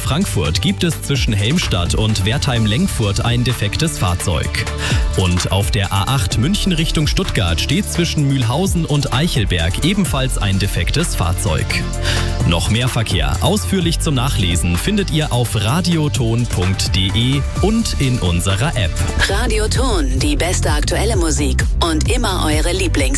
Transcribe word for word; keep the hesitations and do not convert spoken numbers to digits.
Frankfurt gibt es zwischen Helmstadt und Wertheim-Lengfurt ein defektes Fahrzeug. Und auf der A acht München Richtung Stuttgart steht zwischen Mühlhausen und Eichelberg ebenfalls ein defektes Fahrzeug. Noch mehr Verkehr ausführlich zum Nachlesen findet ihr auf radioton punkt de und in unserer App. Radioton, die beste aktuelle Musik und immer eure Lieblings